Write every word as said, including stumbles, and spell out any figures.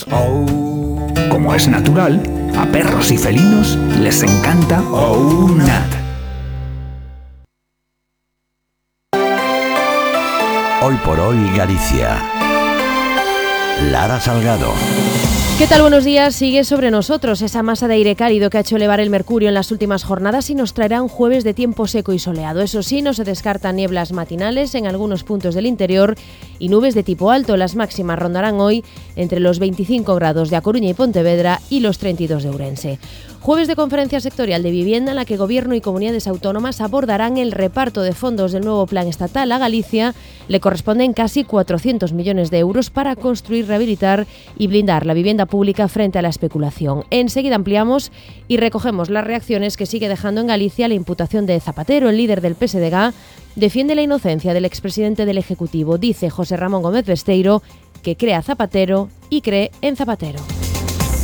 Oh. Como es natural, a perros y felinos les encanta OUNAT. Hoy por hoy Galicia. Lara Salgado. ¿Qué tal? Buenos días. Sigue sobre nosotros esa masa de aire cálido que ha hecho elevar el mercurio en las últimas jornadas y nos traerá un jueves de tiempo seco y soleado. Eso sí, no se descartan nieblas matinales en algunos puntos del interior y nubes de tipo alto. Las máximas rondarán hoy entre los veinticinco grados de A Coruña y Pontevedra y los treinta y dos de Ourense. Jueves de conferencia sectorial de vivienda en la que Gobierno y comunidades autónomas abordarán el reparto de fondos del nuevo plan estatal. A Galicia le corresponden casi cuatrocientos millones de euros para construir, rehabilitar y blindar la vivienda pública frente a la especulación. Enseguida ampliamos y recogemos las reacciones que sigue dejando en Galicia la imputación de Zapatero. El líder del P S D G defiende la inocencia del expresidente del Ejecutivo. Dice José Ramón Gómez Besteiro que cree a Zapatero y cree en Zapatero.